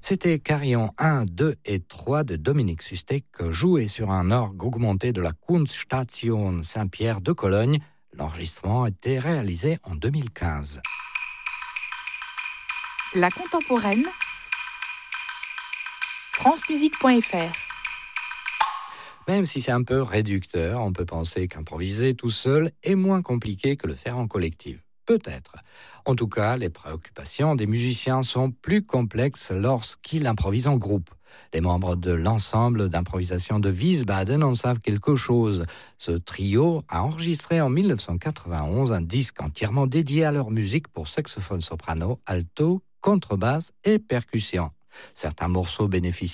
C'était Carillon 1, 2 et 3 de Dominique Sustek, joué sur un orgue augmenté de la Kunststation Saint-Pierre de Cologne. L'enregistrement a été réalisé en 2015. La contemporaine, francemusique.fr. Même si c'est un peu réducteur, on peut penser qu'improviser tout seul est moins compliqué que le faire en collectif. Peut-être. En tout cas, les préoccupations des musiciens sont plus complexes lorsqu'ils improvisent en groupe. Les membres de l'ensemble d'improvisation de Wiesbaden en savent quelque chose. Ce trio a enregistré en 1991 un disque entièrement dédié à leur musique pour saxophone soprano, alto, contrebasse et percussion. Certains morceaux bénéficient